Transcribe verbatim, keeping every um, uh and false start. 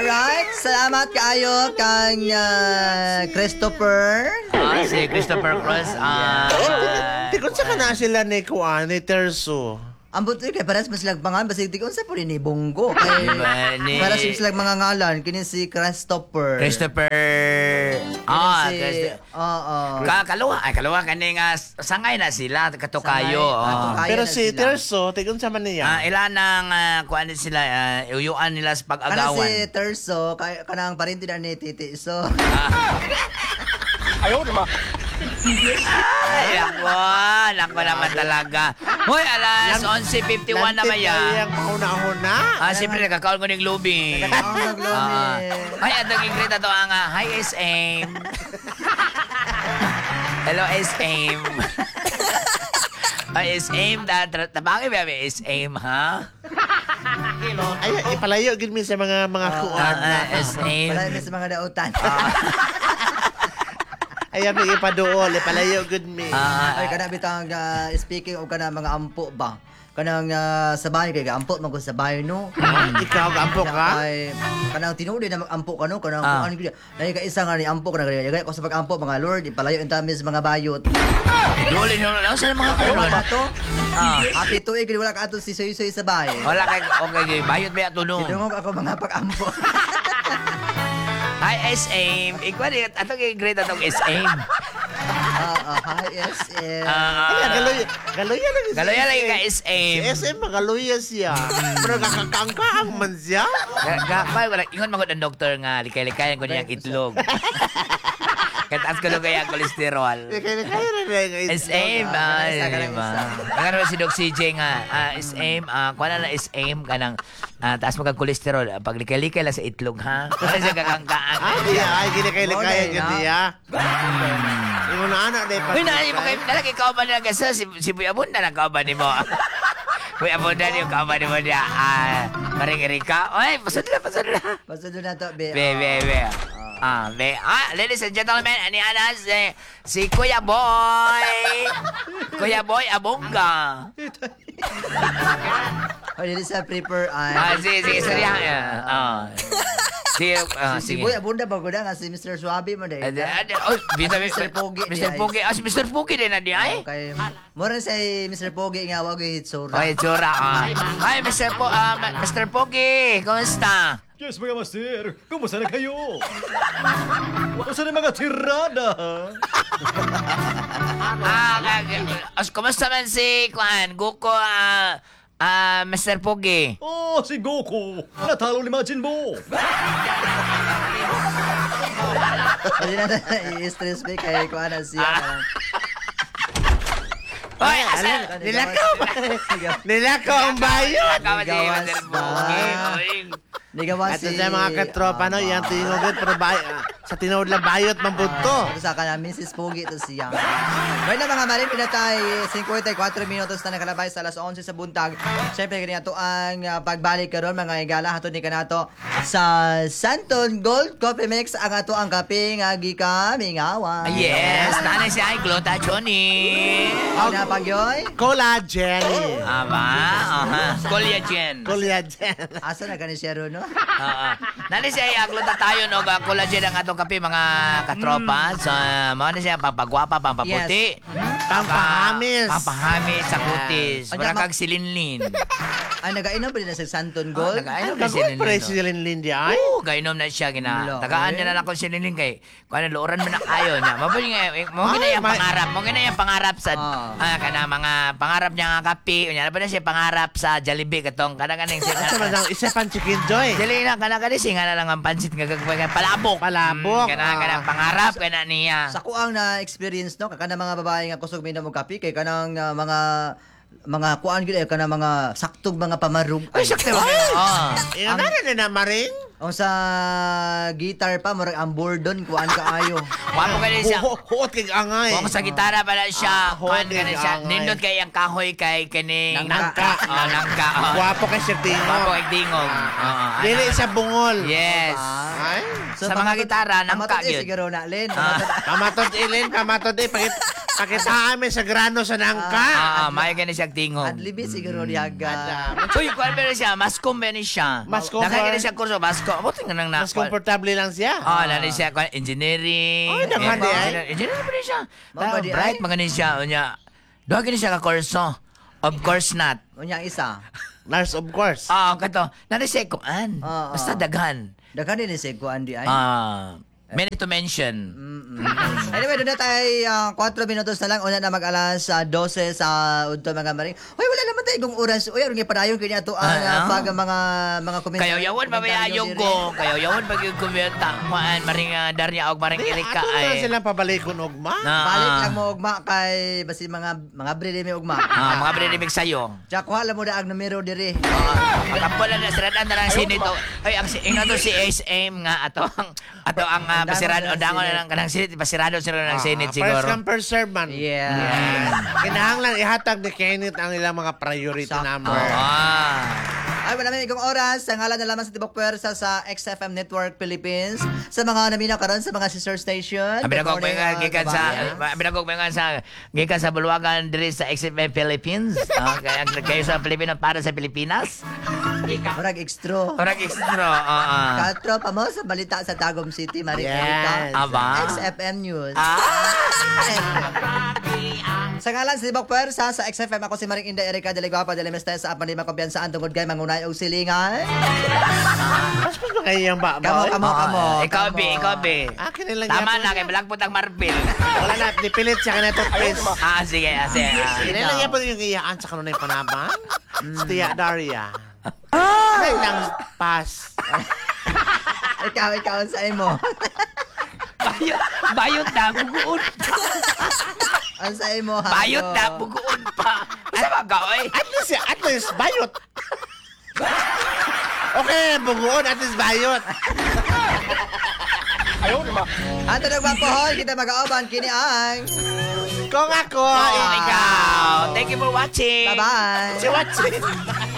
Alright, salamat kaayo kang uh, Christopher. Ah, si Christopher Cross. Ah, Tikot sa kana sila ni Kuan, ni Terso. Ambot kay paras mas lag pangan basta tikon sa puli ni Bongo kay Diba, ni- para sila mga ngalan kini si Christopher. Christopher. Kini Ah, si Christopher. Oo. Ka kaluwa, ay kaluwa kani nga sangay na sila katukayo. Sangay, Oh. katukayo. Pero na si sila. Terso, tikot sa man niya. Ah, ilan nang uh, kuan sila uh, uyuan nila sa Kana pag-agawan. si Terso kay kanang parinti na ni Titi. So Ayaw, di ba? Ay, ako, ako naman talaga. Hoy, alas eleven fifty-one na maya. Yang mauna-una. Ah, siyempre nagkakaon ko ng lubing. Nagkakaon ng lubing. Ah. Ay, atong ingrid to ang ah, hi S M. Hello S M. Ay, S M, tabangin ba S M, ha? Ay, ipalayo gid mi sa mga mga kuan. Ah, ah, S M. wala mi sa mga dautan. Ayan, may ipaduol, ipalayo gud mi. Ah, Ay kana bitang uh, speaking of kana mga ampo ba. Kanang uh, sa bahay kay ampo man ko sa bahay no. Ikaw gampo ka? Kay kanang tinuod na mag-ampo ka no kanang Ah. kuan gid. Dai ka isa nga ni ampo kana gaya ko sa pag-ampo mga lord ipalayo in tamis mga bayot. duli nyo lang sa mga Ano karon. ba to? Ah. Happy tuig gid wala ka ato si soy-soy sa bahay. Wala kay okay, bayot ba ito no? Dito ako mga pag-ampo. Hi S M. Ikaw ni atong grade atong S M. Ah, ah, hi S M. Ah, Ay, galoy, galoy lang. si Galoy lang ka S S M. M. Si S M magaloy siya. Pero kakakangkaang man siya. Ga ba wala ingon magod ang doktor nga likay-likayan ko niyang itlog. Kataas ko lang kaya ang kolesterol. Kaya kaya na lang. S M, ah, isa ka lang diba? isa. Ang ano si Doc C J nga, ah, S M, ah, kuha na na S M ka ng ah, taas mo kang kolesterol. Pag likay-likay lang sa itlog, ha? Para sa kakangkaan. Ay, di ay, gini kaya kaya Okay, gud no? niya. Yung una anak dai pa. Uy, naalala mo kayo, nalaki ka ba na kasi si, si Buya Bunda na ka ba ni mo? Buya Bunda yung ka ba ni mo niya? Ah, maring Erika? Uy, pasod na, pasod na. Basta doon na to, be. Be, be, be. Ah, be. Ah, ladies and gentlemen, ani ana si, si Kuya Boy. Kuya Boy Abongga. Oh, dili sa prepare ay. Ah, si, si, sorry ha. Ah. Si, ah, Si sige. Boy abunda ba ko nga si mister Suabe mo dai. Ade, ade, oh, Mister Mister Pogi Mister di ay. Pogi. Ah, si Mister Pogi din na di ay. Okay. Mura sa mister Pogi nga wag hitsura. Okay, tsura. Ah. Hi, Mister Po, ah, Mister Pogi. Kumusta? Yes, mga master. Kumusta na kayo? Kumusta na mga tirada, ha? Ah, kag- as kumusta man si Kwan? Guko, ah, ah, Mister Pogi. Oh, si Goku. Natalo ni Majin Buu. Hindi na i-stress me kay ko ana siya. Ah. Hoy, asa? Nilakaw. Nilakaw ang bayot. Nakaw si Gawas Mister ba? Pogi. Oy. Ligawa At si sa mga katropa no, yang tinugod pero bay sa tinuod lang bayot man budto. Ito sa kana missus Pogi ito siya. Right na mga marin, pinatay fifty-four minutos na nakalabay sa alas eleven sa buntag. Siyempre, ganyan to ang uh, pagbalik karon mga igala. Hatod ni kanato sa Santon Gold Coffee Mix. Ang ato ang kape nga gika mingawa. Yes, nanay si Aiglo, ta Johnny. Ang napagyoy. Collagen. Aba, aha. Collagen. Collagen. Asa na gani siya ron, no? Oo. Nani siya aglo ta tayo no ga collagen ang atong kape mga katropa. So, mao na siya pampagwapa, pampaputi. Pampahamis. Pampahamis sa kutis. Ano, Wala ma- kag silinlin. Ay, nagainom pa din na sa Santon Oh, Gold. nagainom na Kagoy silinlin. pa rin no? si Lin Lindy ay. Oo, gainom na siya gina. Lord. Tagaan niya na ako silinlin kay kuan looran man na kayo niya. Mabuli nga mo gina Ay, yung may- pangarap, mo gina yung pangarap sa Ah. ah, kana mga pangarap niya nga kape. Unya na pa na siya pangarap sa Jollibee katong kana kaning Asa man ang isa pan chicken joy. Dili na kana kani singa na lang ang pansit nga gagawin palabok. Palabok. Mm, kana kana Ah. pangarap kana niya. Sa kuang na experience no kana mga babae nga kusog minom og kape kay kanang uh, mga mga kuan gyud eh, kana mga saktog mga pamarug. Ay sakto ba? Oh. Ina na na na maring. O sa guitar pa murag ang bordon kuan kaayo. Wapo kani siya. Huot kay angay. Kung sa gitara pala siya, Ah, kuan hoy, kani siya. angay. Nindot kay ang kahoy kay kaning Nangka. Oh, nangka. Oh. Guwapo kay Sir Tino. Wapo kay dingog. Oo. Dili sa bungol. Yes. Ay. Sa mga gitara, nangka Kamatod eh, yun. siguro na Len. Ah. Kamatod ilin, kamatod eh pagit Pakita kami sa grano sa nangka. Ah, ah, may gani siya tingog. At libis siguro dihaga. Uy, kuan ba siya? Mas kumbeni siya. Mas comfort- Nakakita siya kurso, mas ko. Buti nga nang na. Mas komportable lang siya. Ah, lalo siya kuan engineering. Ay, naghandi, Eh, ay. engineer- Engineering pa rin siya. Mga Ah, di, bright ay. mga ni siya. Unya. Doon gani siya ka kurso. Of course not. Unya isa. Nurse, of course. Ah, kato. Nani siya kuan. Ah, Basta ah. daghan. Daghan din si kuan di ay. Ah, many to mention. Anyway, doon na tayo uh, four minutos na lang. Una na mag-alas uh, twelve sa Udto mga maring. Hoy, wala naman tayo ibang oras. Uy, arong ipadayon kanya to ang Ah, uh, pag mga mga komentaryo. Kayo yawan mamayayog ko. Kayo yawan pag-yung kumenta. Kuan, maring uh, Darnia o maring Di, Erika ato na ay. silang pabalikon ugma. Na, Balik ah. lang mo ugma kay basi mga mga brili mi ugma. Ah, mga brinimig sa'yo. Jack, wala mo na ang numero diri. Kapola na siratan na lang sinito. Ay, ang si ino to si S M nga ato ang ato ang uh, basirado ng dangon Senate. na lang kanang sinit basirado sila ng Senate Ah, First siguro. come, first serve man. Yeah. Kinahanglan ihatag ni Kenneth ang ilang mga priority Sakto. number. Ah. Ay, wala may igong oras. Sa ngalan na lamang sa Tibok Pwersa sa X F M Network Philippines. Sa mga naminaw karon sa mga sister station. Abi Good na kog morning, mga uh, gikan sa kabayan. abi na kog mga sa gikan sa Bulwagan diri sa X F M Philippines. Ah, kaya kayo sa Pilipino para sa Pilipinas. Murag extra. Orang extra. Ah. ah. Katro pa mo sa balita sa Tagum City, Marie Yes. Erika. Aba. X F M News. Ah. Sa ngalan sa Tibok Pwersa sa X F M, ako si Maring Inday Erika de Ligwapa de Lemestes sa apan di makumpiyansaan tungod kay mangunay og silingan. Mas mas ba kayo yung ba? Kamo, kamo, Ah, kamo. ikaw kamo. be, ikaw be. Akin nilang Tama na kay balagpot ang marpil. Wala na, nipilit siya kanito face. Ah, sige, ah, sige. ah. Kinilang niya po yung iyaan sa kanunay panabang. Tia Daria. Ay, nang pass. Ikaw, ikaw sa imo. Bayot, bayot na, buguon. Ang sa imo ha. Bayot na, buguon pa. Asa ba ka, oy? At least, at least, bayot. Okay, buguon, at least bayot. Ato nagpapohol, kita mag-aoban kini ang. Kung ako, Oh, eh, ikaw. Thank you for watching. Bye-bye. si Watson.